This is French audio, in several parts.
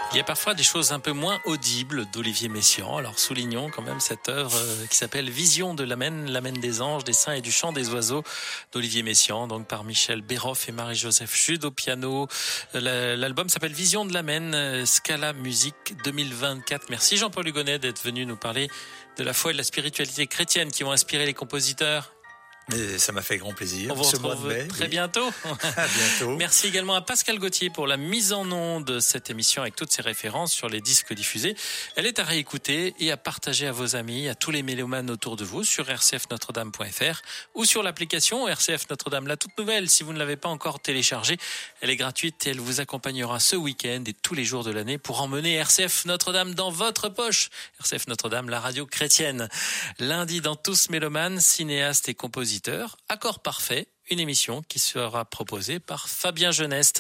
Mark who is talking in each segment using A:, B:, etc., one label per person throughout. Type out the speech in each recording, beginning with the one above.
A: Il y a parfois des choses un peu moins audibles d'Olivier Messiaen. Alors soulignons quand même cette œuvre qui s'appelle Vision de l'Amen des anges, des saints et du chant des oiseaux d'Olivier Messiaen, donc par Michel Béroff et Marie-Joseph Jude au piano. L'album s'appelle Vision de l'Amen, Scala Musique 2024. Merci Jean-Paul Hugonnet d'être venu nous parler de la foi et de la spiritualité chrétienne qui ont inspiré les compositeurs.
B: Mais ça m'a fait grand plaisir.
A: On vous retrouve très bientôt.
B: À bientôt.
A: Merci également à Pascal Gauthier pour la mise en onde de cette émission avec toutes ses références sur les disques diffusés. Elle est à réécouter et à partager à vos amis, à tous les mélomanes autour de vous sur rcfnotredame.fr ou sur l'application RCF Notre-Dame, la toute nouvelle. Si vous ne l'avez pas encore téléchargée, elle est gratuite et elle vous accompagnera ce week-end et tous les jours de l'année pour emmener RCF Notre-Dame dans votre poche. RCF Notre-Dame, la radio chrétienne. Lundi dans Tous Mélomanes, cinéastes et compositeurs. Accord parfait, une émission qui sera proposée par Fabien Geneste.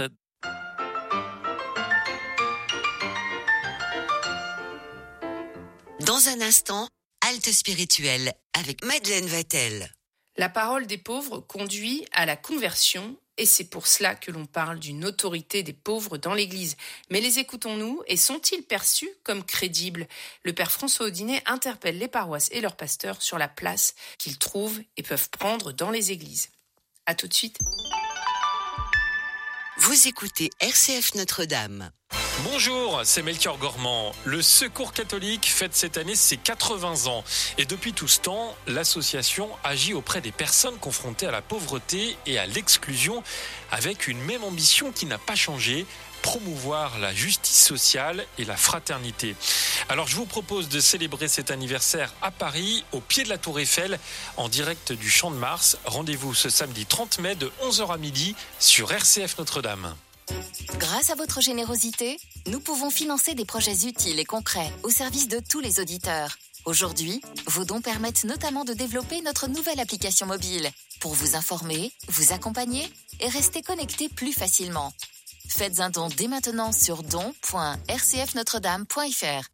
C: Dans un instant, halte spirituelle avec Madeleine Vatel.
D: La parole des pauvres conduit à la conversion et c'est pour cela que l'on parle d'une autorité des pauvres dans l'Église. Mais les écoutons-nous et sont-ils perçus comme crédibles ? Le père François Audinet interpelle les paroisses et leurs pasteurs sur la place qu'ils trouvent et peuvent prendre dans les églises. À tout de suite.
C: Vous écoutez RCF Notre-Dame.
E: Bonjour, c'est Melchior Gormand. Le Secours catholique fête cette année ses 80 ans. Et depuis tout ce temps, l'association agit auprès des personnes confrontées à la pauvreté et à l'exclusion avec une même ambition qui n'a pas changé, promouvoir la justice sociale et la fraternité. Alors je vous propose de célébrer cet anniversaire à Paris, au pied de la Tour Eiffel, en direct du Champ de Mars. Rendez-vous ce samedi 30 mai de 11h à midi sur RCF Notre-Dame.
F: Grâce à votre générosité, nous pouvons financer des projets utiles et concrets au service de tous les auditeurs. Aujourd'hui, vos dons permettent notamment de développer notre nouvelle application mobile pour vous informer, vous accompagner et rester connecté plus facilement. Faites un don dès maintenant sur don.rcfnotredame.fr.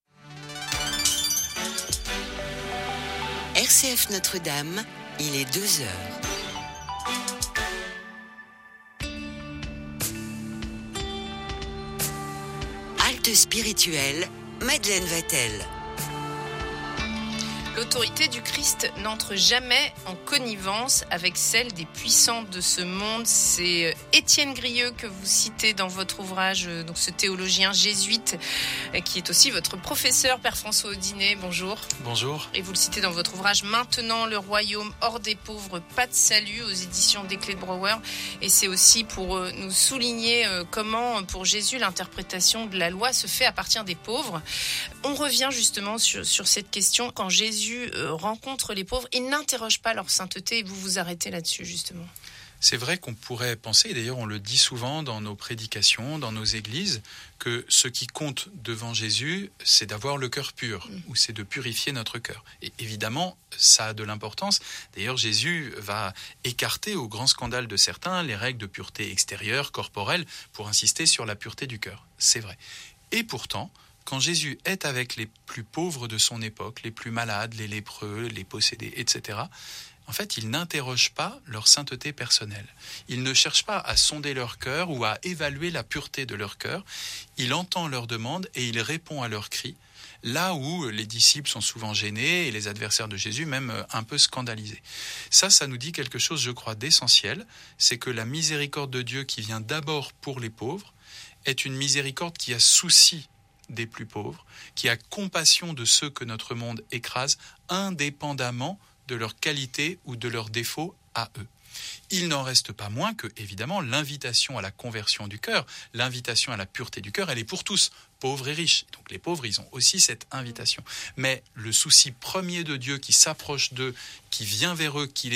C: RCF Notre-Dame, il est 2h. Halte spirituelle, Madeleine Vatel.
D: L'autorité du Christ n'entre jamais en connivence avec celle des puissants de ce monde. C'est Étienne Grieux que vous citez dans votre ouvrage, donc ce théologien jésuite qui est aussi votre professeur, Père François Audinet. Bonjour.
A: Bonjour.
D: Et vous le citez dans votre ouvrage Maintenant le royaume hors des pauvres, pas de salut, aux éditions des Clés de Brouwer. Et c'est aussi pour nous souligner comment, pour Jésus, l'interprétation de la loi se fait à partir des pauvres. On revient justement sur cette question. Quand Jésus rencontre les pauvres, il n'interroge pas leur sainteté et vous vous arrêtez là-dessus justement.
G: C'est vrai qu'on pourrait penser, et d'ailleurs on le dit souvent dans nos prédications, dans nos églises, que ce qui compte devant Jésus, c'est d'avoir le cœur pur, ou c'est de purifier notre cœur. Et évidemment, ça a de l'importance. D'ailleurs, Jésus va écarter au grand scandale de certains les règles de pureté extérieure, corporelle, pour insister sur la pureté du cœur. C'est vrai. Et pourtant, quand Jésus est avec les plus pauvres de son époque, les plus malades, les lépreux, les possédés, etc., en fait, il n'interroge pas leur sainteté personnelle. Il ne cherche pas à sonder leur cœur ou à évaluer la pureté de leur cœur. Il entend leurs demandes et il répond à leurs cris, là où les disciples sont souvent gênés et les adversaires de Jésus même un peu scandalisés. Ça nous dit quelque chose, je crois, d'essentiel, c'est que la miséricorde de Dieu qui vient d'abord pour les pauvres est une miséricorde qui a souci des plus pauvres, qui a compassion de ceux que notre monde écrase, indépendamment de leur qualité ou de leurs défauts à eux. Il n'en reste pas moins que, évidemment, l'invitation à la conversion du cœur, l'invitation à la pureté du cœur, elle est pour tous, pauvres et riches. Donc les pauvres, ils ont aussi cette invitation. Mais le souci premier de Dieu qui s'approche d'eux, qui vient vers eux, qui les